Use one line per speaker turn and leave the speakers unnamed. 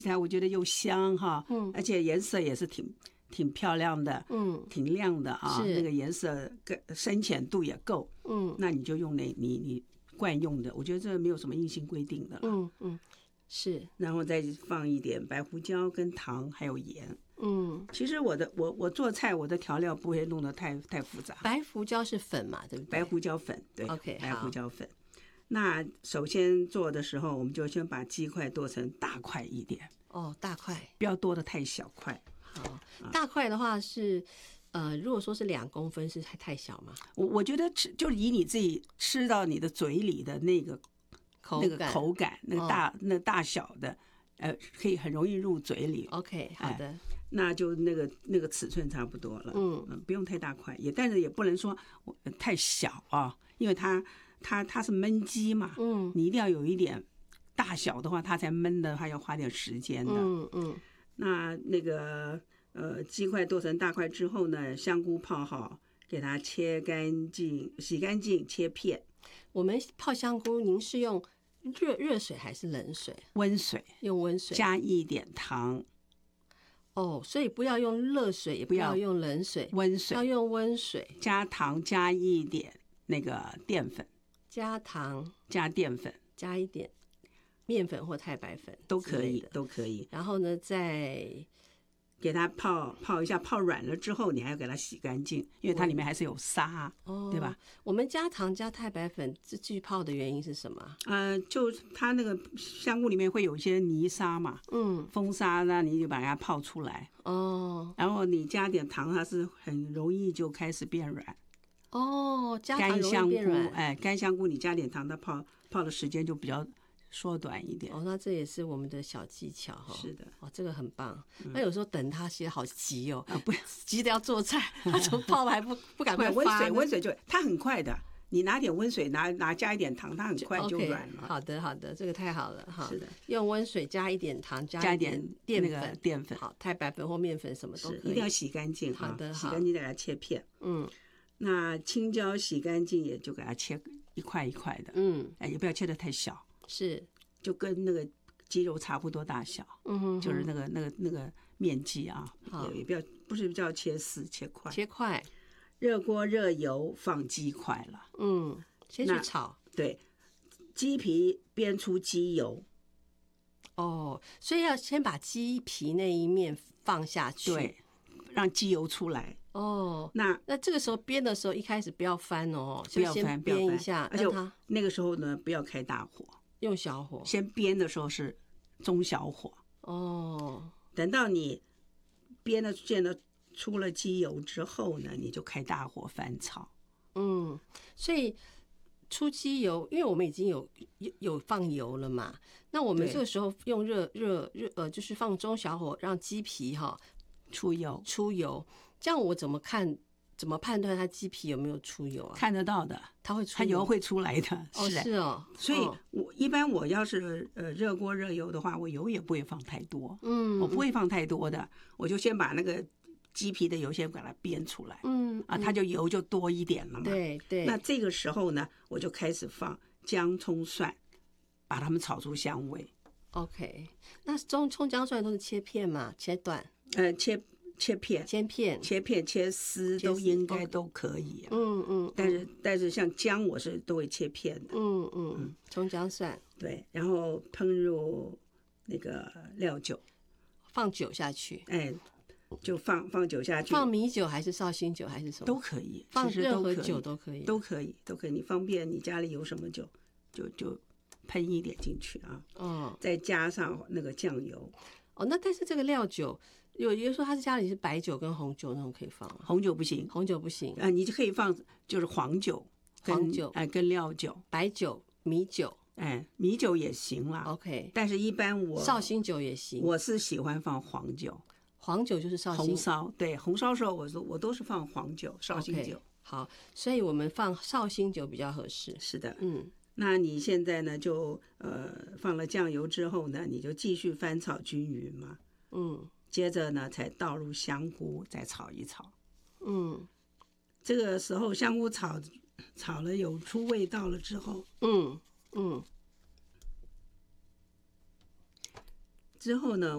我觉得又香哈，而且颜色也是挺漂亮的，挺亮的啊，那个颜色深浅度也够，那你就用你惯用的，我觉得这没有什么硬性规定的了，
是，
然后再放一点白胡椒跟糖还有盐。其实我做菜我的调料不会弄得太复杂。
白胡椒是粉嘛，对不对？
白胡椒粉，对
，OK，
白胡椒粉。那首先做的时候，我们就先把鸡块剁成大块一点。
大块，
不要剁得太小块。
好，大块的话是，如果说是2公分是太小吗？
我觉得就是以你自己吃到你的嘴里的那个口感，那个大小的，可以很容易入嘴里。
OK， 好的，
那就那个尺寸差不多了。不用太大块，但是也不能说太小啊，因为它是焖鸡嘛。你一定要有一点大小的话，它才焖的话要花点时间的。那个鸡块剁成大块之后呢，香菇泡好，给它切干净、洗干净，切片。
我们泡香菇，您是用热水还是冷水？
温水，
用温水，
加一点糖。
所以不要用热水，也不要用冷水，
温水，
要用温水，
加糖，加一点那个淀粉，
加糖，
加淀粉，
加一点面粉或太白粉
都可以，都可以。
然后呢，再
给它泡一下，泡软了之后，你还要给它洗干净，因为它里面还是有沙，对吧？
我们加糖加太白粉继续泡的原因是什么？
就它那个香菇里面会有一些泥沙嘛，风沙，那你就把它泡出来。然后你加点糖，它是很容易就开始变软。
加糖容易变软。
干香菇你加点糖，它泡的时间就比较缩短一点。
那这也是我们的小技巧哈。
是的，
这个很棒。那有时候等它其实好急
不
急着要做菜，它怎么泡还不赶快发呢？
温水就它很快的，你拿点温水，加一点糖，它很快就软了。
好的，这个太好了哈。
是的，
用温水加一点糖，
加一点
淀粉，
淀粉，
好，太白粉或面粉什么都可以，
一定要洗干净。
好的，
洗干净再给它切片。那青椒洗干净也就给它切一块一块的。也不要切得太小。
是，
就跟那个鸡肉差不多大小。就是那个面积啊，也不是叫切丝，切块。热锅热油放鸡块了。
先去炒。
对，鸡皮煸出鸡油。
所以要先把鸡皮那一面放下去，
对，让鸡油出来。那
这个时候煸的时候，一开始不要翻
不要翻，
煸一下，
而且那个时候呢，不要开大火，
用小火。
先煸的时候是中小火。等到你煸的见到出了鸡油之后呢，你就开大火翻炒。
所以出鸡油，因为我们已经有放油了嘛，那我们这个时候用热就是放中小火让鸡皮出油，这样我怎么判断它鸡皮有没有出油啊？
看得到的，它油会出来的。
是哦。
所以一般我要是热锅热油的话，我油也不会放太多。我不会放太多的，我就先把那个鸡皮的油先把它煸出来。它就油就多一点了嘛。
对。
那这个时候呢，我就开始放姜葱蒜，把它们炒出香味。
OK， 那葱姜蒜都是切片嘛？切断？
切片，切丝都应该都可以。但是像姜我是都会切片的。
葱姜蒜。
对，然后烹入那个料酒，
放酒下去。
就放酒下去。
放米酒还是绍兴酒还是什么？
都可以，
放任何酒都可以。
都可以。你方便你家里有什么酒，就喷一点进去啊。再加上那个酱油。
那但是这个料酒，有人说他是家里是白酒跟红酒那种可以放。
红酒不行。你就可以放就是黄酒跟料酒，
白酒、米酒。
米酒也行啦。
OK，
但是一般
绍兴酒也行。
我是喜欢放黄酒。
黄酒就是绍兴。
红烧，对，红烧时候我都是放黄酒、绍兴酒。
好，所以我们放绍兴酒比较合适。
是的。那你现在呢就放了酱油之后呢，你就继续翻炒均匀嘛。接着呢才倒入香菇，再炒一炒。这个时候香菇炒了有出味道了之后，之后呢